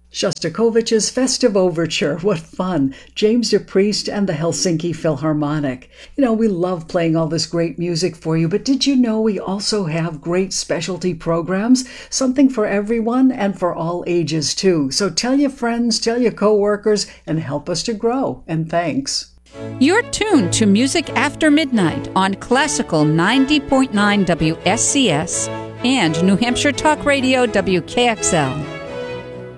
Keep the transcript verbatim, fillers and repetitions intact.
Shostakovich's Festive Overture. What fun. James DePriest and the Helsinki Philharmonic. You know, we love playing all this great music for you, but did you know we also have great specialty programs? Something for everyone and for all ages, too. So tell your friends, tell your coworkers, and help us to grow. And thanks. You're tuned to Music After Midnight on Classical ninety point nine W S C S and New Hampshire Talk Radio W K X L.